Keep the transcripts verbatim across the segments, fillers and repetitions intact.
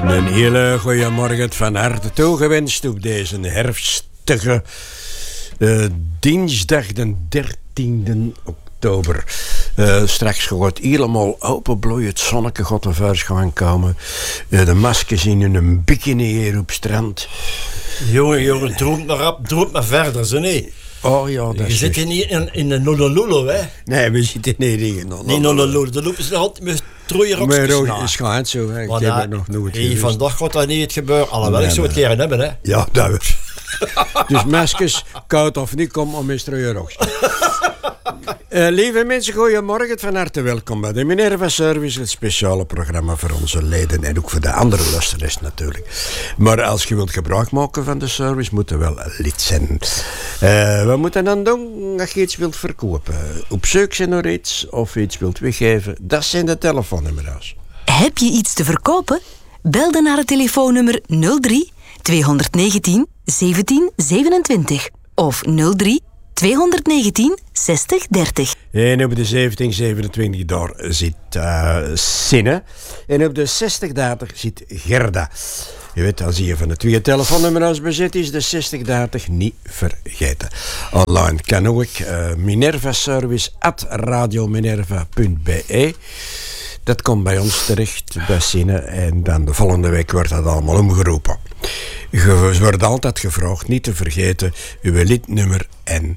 Een hele goede morgen van harte toegewenst op deze herfstige uh, dinsdag de dertiende oktober. Uh, straks gaat helemaal openbloeien, het zonnetje gaat tevoorschijn komen. Uh, de maskers in een bikini hier op strand. Jongen, jongen, droom maar op, droom maar verder, zo nee. Oh ja, dat Je is zit hier niet in, in een Nololulo, hè? Nee, we zitten niet in Nololulo. Nee, Nololulo, daar lopen ze altijd met trooierokjes Maar na. het schijnt zo, hè. Ik Maar heb dat- het nog nooit hey, gewist. vandaag gaat dat niet gebeuren, alhoewel Nee, ik zou het maar- keren hebben, hè? Ja, dat weer. Dus maskers, koud of niet, kom om eens trooierokjes. Uh, lieve mensen, goeiemorgen. Van harte welkom bij de Minerva Service, het speciale programma voor onze leden en ook voor de andere luisteraars natuurlijk. Maar als je wilt gebruik maken van de service, moet je wel lid zijn. Uh, wat moet je dan doen als je iets wilt verkopen? Op zoek zijn naar iets of iets wilt weggeven? Dat zijn de telefoonnummers. Heb je iets te verkopen? Bel dan naar het telefoonnummer nul drie tweehonderdnegentien zeventien zevenentwintig of nul drie tweehonderdnegentien zestig dertig. En op de zeventien zevenentwintig daar zit uh, Sinne. En op de zestig dertig zit Gerda. Je weet, als je van de twee telefoonnummers bezet is, de zestig dertig niet vergeten. Online kan ook uh, minervaservice at radiominerva punt be. Dat komt bij ons terecht, bij Sinne. En dan de volgende week wordt dat allemaal omgeroepen. Je wordt altijd gevraagd niet te vergeten uw lidnummer en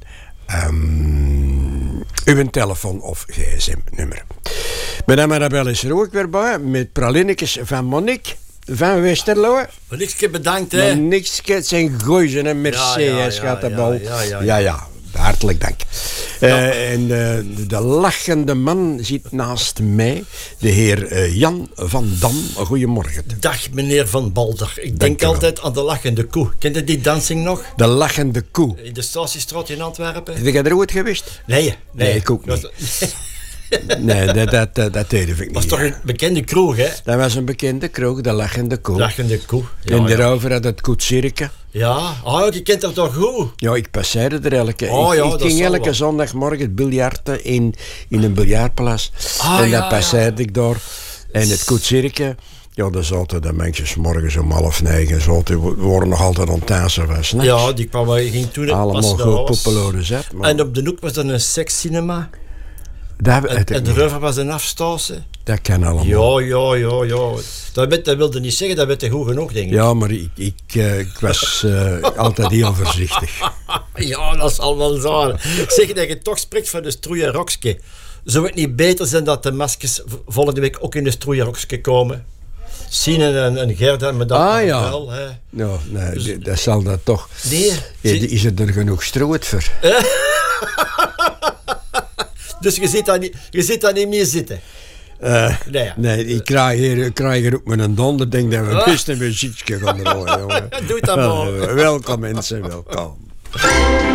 um, uw telefoon- of gsm-nummer. Madame Arabelle is er ook weer bij, met pralinnetjes van Monique van Westerlo. Maar niks bedankt, hè? Niks, het zijn gooizen en merci, Ja, ja, hè, ja, schattenbal. ja, ja, ja, ja, ja. ja. Hartelijk dank. Uh, en uh, de, de lachende man zit naast mij, de heer uh, Jan van Dam. Goedemorgen. Dag, meneer Van Balder. Ik denk wel. altijd aan de lachende koe. Kent u die dansing nog? De lachende koe. In de Statiestraat in Antwerpen? Heb je er ooit geweest? Nee, nee. Nee, ik ook niet. Dat Nee, dat, dat, dat, dat deed ik niet. was toch een bekende kroeg, hè? Dat was een bekende kroeg, de lachende koe. Lachende koe. Ja, en ja. daarover had het koetsirke. Ja, oh, je kent dat toch goed? Ja, ik passeerde er elke... Oh, ik ja, ik dat ging zal elke wel. zondagmorgen het biljarten in, in een biljartplas. Ah, en ja, dat passeerde ik door. En het koetsirke... Ja, daar zaten de mensen morgens om half negen. Zaten, we waren nog altijd aan tafel van s'nachts. Ja, die kwam, ging toen Allemaal pas naar goed huis. poppeloren zet. Maar En op de hoek was er een sekscinema. dat, En, het, en de reuver was een afstase. dat kan allemaal. Ja, ja, ja, ja. Dat, weet- dat wilde niet zeggen, dat weet je goed genoeg, denk ik. Ja, maar ik, ik, uh, ik was uh, altijd heel voorzichtig. Ja, dat zal wel zijn. Zeg dat je toch spreekt van de stroeierokske. Zou het niet beter zijn dat de maskers v- volgende week ook in de stroeierokske komen? Sine en, en Gerda, maar dat Ah, ja. wel. Hè. Nou, nee, d- dat zal dat toch. Nee. Ja, is er er genoeg stroot voor? Dus je zit daar niet, je zit daar niet meer zitten. Uh, Nee, ja. nee, ik krijg hier, ik krijg hier ook met een donder. Denk dat we best een muziekje gaan draaien, jongen. Doe dat maar. Welkom mensen, welkom.